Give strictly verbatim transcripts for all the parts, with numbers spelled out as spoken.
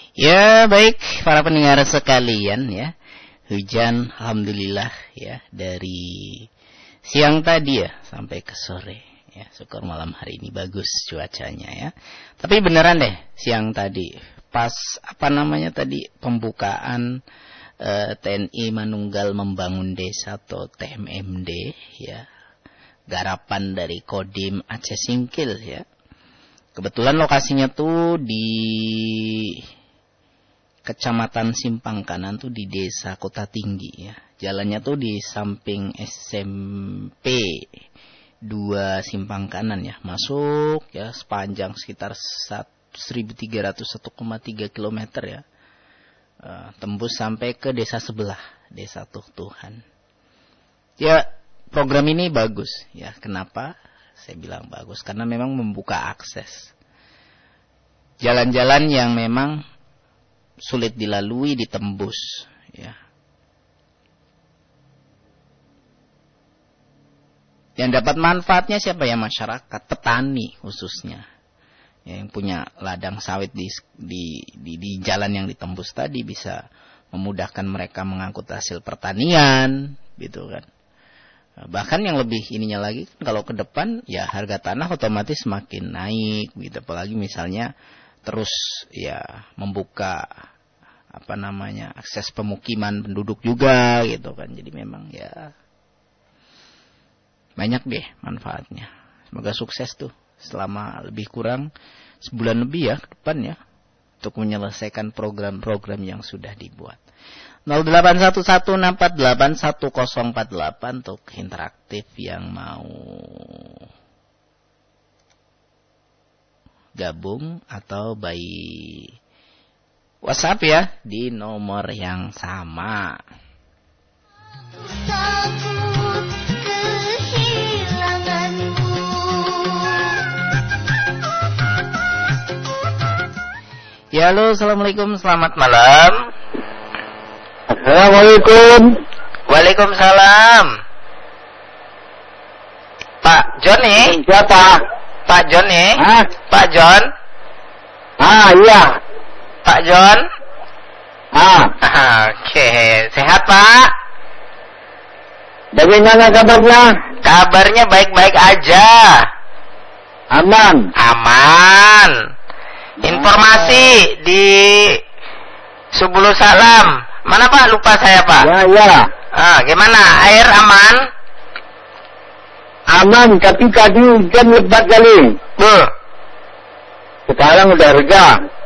Ya, baik para pendengar sekalian ya. Hujan alhamdulillah ya dari siang tadi ya sampai ke sore ya. Syukur malam hari ini bagus cuacanya ya. Tapi beneran deh siang tadi pas apa namanya tadi pembukaan eh, T N I Manunggal Membangun Desa atau T M M D ya. Garapan dari Kodim Aceh Singkil ya. Kebetulan lokasinya tuh di Kecamatan Simpang Kanan tuh di Desa Kota Tinggi ya. Jalannya tuh di samping S M P dua Simpang Kanan ya. Masuk ya sepanjang sekitar seribu tiga ratus satu koma tiga kilometer ya. Uh, tembus sampai ke desa sebelah, Desa Tuh Tuhan. Ya, program ini bagus ya. Kenapa? Saya bilang bagus karena memang membuka akses. Jalan-jalan yang memang sulit dilalui ditembus ya. Yang dapat manfaatnya siapa ya? Masyarakat, petani khususnya ya, yang punya ladang sawit di, di di di jalan yang ditembus tadi bisa memudahkan mereka mengangkut hasil pertanian gitu kan. Bahkan yang lebih ininya lagi kalau ke depan ya harga tanah otomatis semakin naik gitu, apalagi misalnya terus ya membuka apa namanya akses pemukiman penduduk juga gitu kan. Jadi memang ya banyak deh manfaatnya. Semoga sukses tuh selama lebih kurang sebulan lebih ya ke depan ya untuk menyelesaikan program-program yang sudah dibuat. nol delapan satu satu enam empat delapan satu nol empat delapan untuk interaktif yang mau gabung atau by WhatsApp ya di nomor yang sama. Takut kehilanganmu. Ya, halo, assalamualaikum, selamat malam. Assalamualaikum. Waalaikumsalam. Pak John nih? Siapa? Pak John nih? Hah? Pak John? Ah, iya. Pak John? Ah. Oke, sehat Pak? Bagaimana kabarnya? Kabarnya baik-baik aja. Aman. Aman. Informasi di Subulu Salam. Mana Pak? Lupa saya Pak. Ya, ya. Ah, gimana? Air aman? Aman, tapi tadi hujan lebat kali. Tuh. Sekarang udah reda.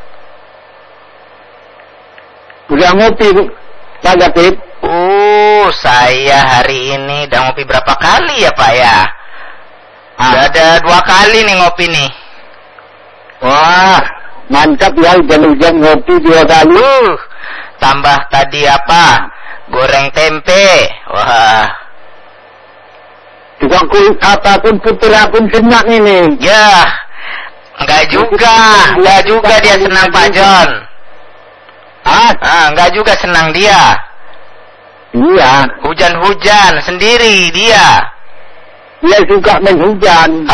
Udah ngopi, Pak David? Uh, saya hari ini udah ngopi berapa kali ya Pak ya? Ah. Udah ada dua kali nih ngopi nih. Wah, mantap ya hujan-hujan ngopi dua kali. Uh, tambah tadi apa? Goreng tempe. Wah. Tukang kulit apapun putra pun senang ini. Ya, enggak juga, enggak juga dia senang Pak John. Ah, Ah, enggak juga senang dia. iya. Hujan-hujan sendiri dia. Dia suka menhujan.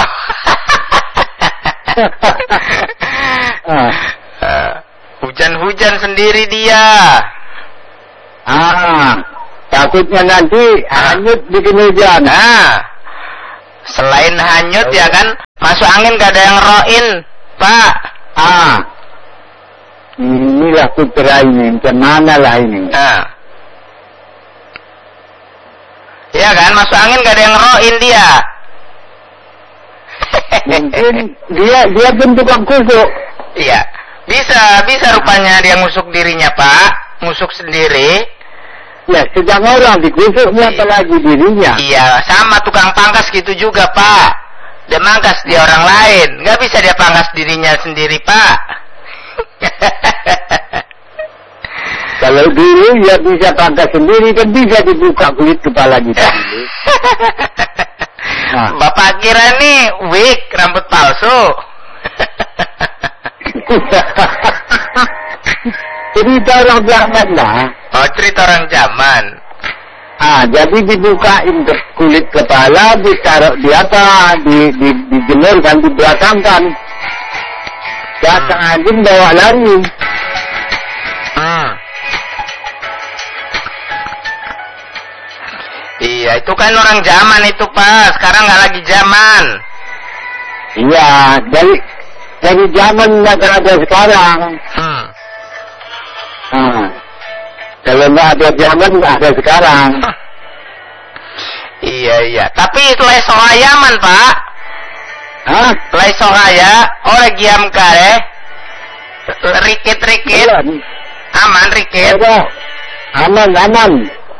Ah. Ah, hujan-hujan sendiri dia. Ah, takutnya nanti hanyut bikin hujan. Nah, selain hanyut ya kan, masuk angin gak ada yang roin, Pak. Ah, inilah putra ini, kemana lah ini? Nah, ya kan, masuk angin gak ada yang roin dia. Mungkin dia dia pun tukang kusuk. Iya, bisa bisa rupanya dia ngusuk dirinya Pak, ngusuk sendiri. Ya, sedang orang dikusuknya apalagi dirinya. Iya, sama tukang pangkas gitu juga Pak. Dia mangkas dia orang lain, nggak bisa dia pangkas dirinya sendiri Pak. Kalau dulu ya bisa pangkas sendiri kan bisa dibuka kulit kepala kita. Nah. Bapak kira nih wig rambut palsu. Cerita orang zaman lah. Oh, cerita orang zaman. Ah, jadi dibukain ke kulit kepala, ditaruh di apa, di, di, dijemurkan, dibelakangkan. Datang anjing bawa lari. Ya itu kan orang zaman itu Pak, sekarang nggak lagi zaman. Iya, dari dari zaman nggak ada sekarang. Hmm. Nah, kalau nggak ada zaman nggak ada sekarang. Iya iya, tapi leso ayaman Pak. Hah? Leso aya, oleh giam kare. Rikit rikit. Aman rikit. Ada. Aman aman.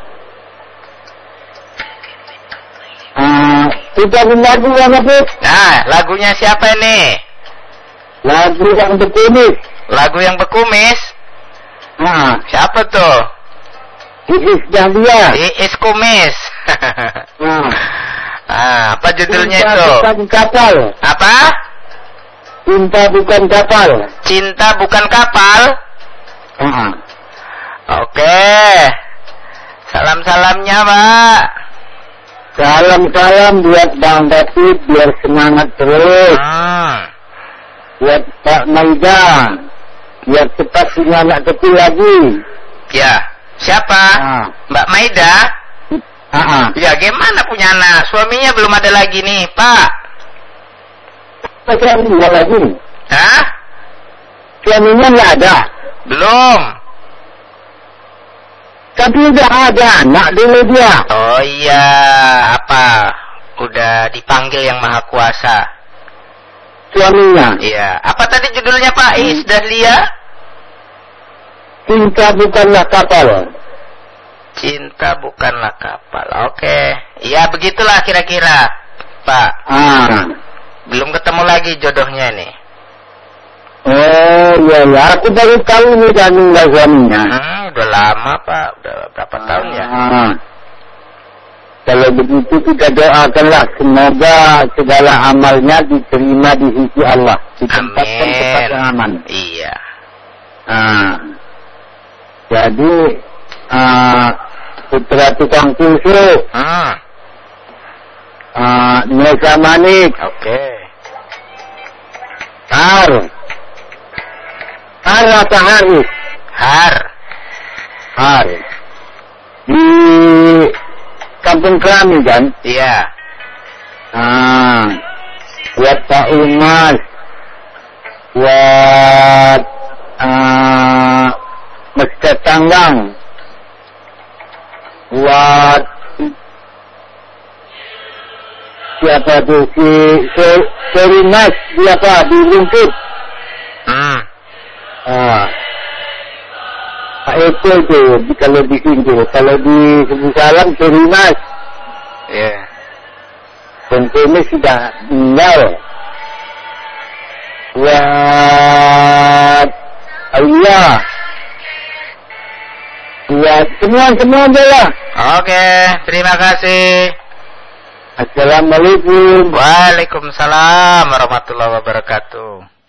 Ah, kita lagu yang apa? Nah, lagunya siapa ini? Lagu yang berkumis. Lagu yang berkumis? Nah, Siapa tuh? Iis Dahlia. Iis Kumis. Nah, Ah, apa judulnya Cinta itu? bukan kapal. Apa? Cinta bukan kapal. Cinta bukan kapal? Ah, Oke. Salam-salamnya, Pak. salam-salam buat Bang David biar semangat terus. Hmm. Buat Pak Maida biar cepat punya anak kecil lagi. Ya. Siapa? Ah, Mbak Maida? ah, ah. Ya, gimana punya anak? Suaminya belum ada lagi nih, Pak. Suaminya lagi. Hah? Suaminya nggak ada. Belum. Tapi udah ada anak dulu dia. Oh iya, apa? Udah dipanggil yang Maha Kuasa. Suaminya. Iya. Apa tadi judulnya, Pak? Iis Dahlia? Cinta bukanlah kapal. Cinta bukanlah kapal. Oke. Iya, begitulah kira-kira, Pak. Ah. Belum ketemu lagi jodohnya nih. Oh iya ya, aku baru tahu nih dan meninggal suaminya. Hmm, udah lama, Pak. Udah berapa tahun ya? Ah. Kalau begitu kita doakanlah semoga segala amalnya diterima di sisi Allah. Ditempatkan tempat yang aman. Iya. Ah. Jadi ah, putra tukang susu, Hmm. ah, Nesa Manik, Oke. Har, Har apa Haris? Har. Har. Di Kampung Kerami kan? Iya. Ah, buat Pak Umas, buat ah, Mesket Tanggang, buat siapa tuh si si Serimas siapa di Lungkit. Hmm. Ah, Pak Eko itu di- kalau di sini, kalau di Sebu Salam Serimas, Iya. tentunya sudah meninggal. Buat Alia, buat semua-semua adalah. Oke, terima kasih. Assalamualaikum. Waalaikumsalam warahmatullahi wabarakatuh.